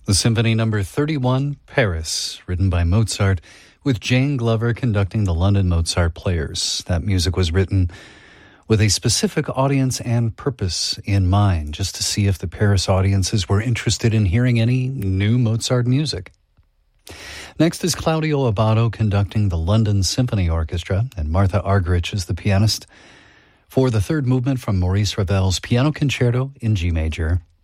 The Symphony Number 31, Paris, written by Mozart, with Jane Glover conducting the London Mozart Players. That music was written with a specific audience and purpose in mind, just to see if the Paris audiences were interested in hearing any new Mozart music. Next is Claudio Abbado conducting the London Symphony Orchestra, and Martha Argerich is the pianist for the third movement from Maurice Ravel's Piano Concerto in G major.